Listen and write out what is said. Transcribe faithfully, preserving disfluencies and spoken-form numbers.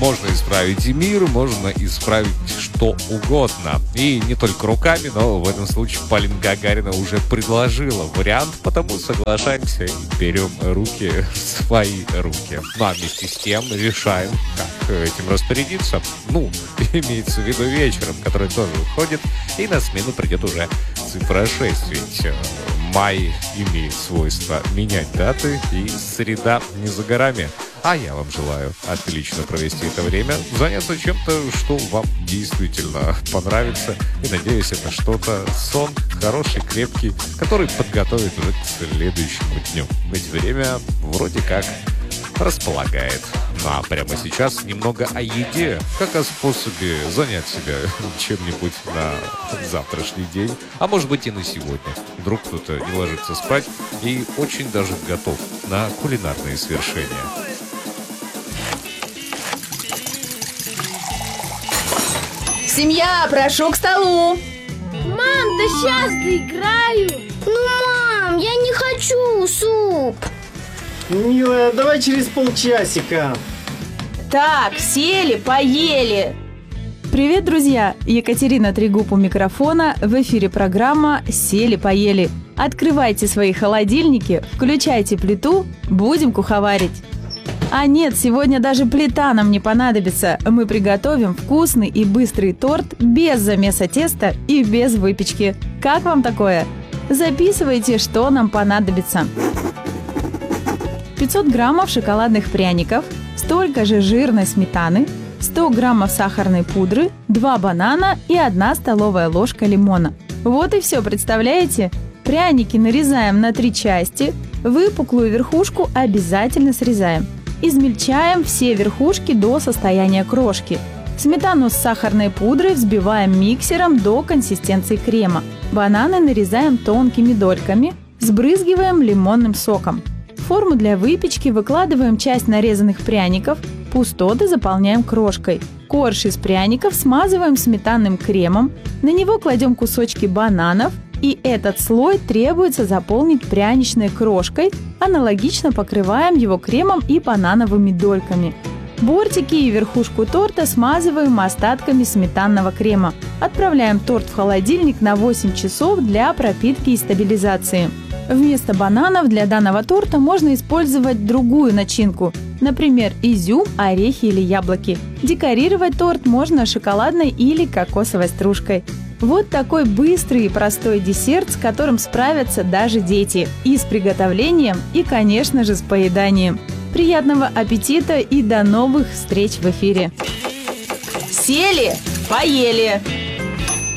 Можно исправить и мир, можно исправить что угодно. И не только руками, но в этом случае Полина Гагарина уже предложила вариант, потому соглашаемся и берем руки в свои руки. Ну а вместе с тем решаем, как этим распорядиться. Ну, имеется в виду вечером, который тоже уходит, и на смену придет уже цифра шесть, ведь май имеет свойство менять даты, и среда не за горами. А я вам желаю отлично провести это время, заняться чем-то, что вам действительно понравится. И надеюсь, это что-то, сон хороший, крепкий, который подготовит уже к следующему дню. Ведь время вроде как располагает. Ну а прямо сейчас немного о еде, как о способе занять себя чем-нибудь на завтрашний день, а может быть и на сегодня. Вдруг кто-то не ложится спать и очень даже готов на кулинарные свершения. Семья, прошу к столу. Мам, да сейчас доиграю. Ну, мам, я не хочу суп. Милая, давай через полчасика. Так, сели, поели. Привет, друзья! Екатерина Трегуб у микрофона. В эфире программа «Сели-поели». Открывайте свои холодильники, включайте плиту, будем куховарить. А нет, сегодня даже плита нам не понадобится. Мы приготовим вкусный и быстрый торт без замеса теста и без выпечки. Как вам такое? Записывайте, что нам понадобится. пятьсот граммов шоколадных пряников, столько же жирной сметаны, сто граммов сахарной пудры, два банана и одна столовая ложка лимона. Вот и все, представляете? Пряники нарезаем на три части, выпуклую верхушку обязательно срезаем. Измельчаем все верхушки до состояния крошки. Сметану с сахарной пудрой взбиваем миксером до консистенции крема. Бананы нарезаем тонкими дольками, сбрызгиваем лимонным соком. В форму для выпечки выкладываем часть нарезанных пряников, пустоты заполняем крошкой. Корж из пряников смазываем сметанным кремом, на него кладем кусочки бананов, и этот слой требуется заполнить пряничной крошкой, аналогично покрываем его кремом и банановыми дольками. Бортики и верхушку торта смазываем остатками сметанного крема. Отправляем торт в холодильник на восемь часов для пропитки и стабилизации. Вместо бананов для данного торта можно использовать другую начинку, например, изюм, орехи или яблоки. Декорировать торт можно шоколадной или кокосовой стружкой. Вот такой быстрый и простой десерт, с которым справятся даже дети. И с приготовлением, и, конечно же, с поеданием. Приятного аппетита и до новых встреч в эфире! Сели, поели.